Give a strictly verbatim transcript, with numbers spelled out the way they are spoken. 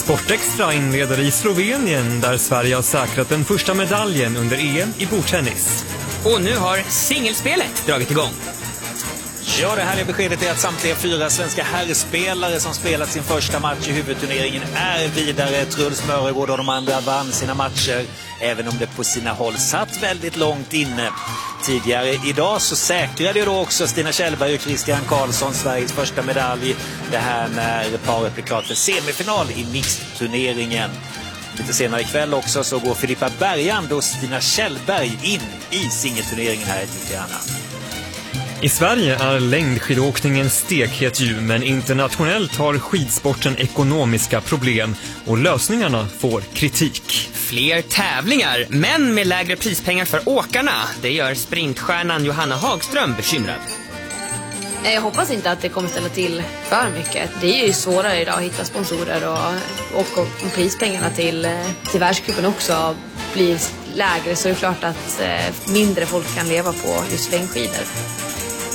Sportextra inleder i Slovenien där Sverige har säkrat den första medaljen under E M i bordtennis. Och nu har singelspelet dragit igång. Ja, det här är beskedet är att samtliga fyra svenska herrspelare som spelat sin första match i huvudturneringen är vidare. Truls Mörgård och de andra vann sina matcher, även om det på sina håll satt väldigt långt inne. Tidigare idag så säkrade då också Stina Kjellberg och Christian Karlsson Sveriges första medalj. Det här när paret blir klart för semifinal i mixturneringen. Lite senare ikväll också så går Filippa Bergand och Stina Kjellberg in i singelturneringen här i Tirana. I Sverige är längdskidåkningen stekhet ju, men internationellt har skidsporten ekonomiska problem och lösningarna får kritik. Fler tävlingar, men med lägre prispengar för åkarna. Det gör sprintstjärnan Johanna Hagström bekymrad. Jag hoppas inte att det kommer ställa till för mycket. Det är ju svårare idag att hitta sponsorer och, och, och prispengarna till, till världscupen också blir lägre, så är det klart att mindre folk kan leva på just längdskidor.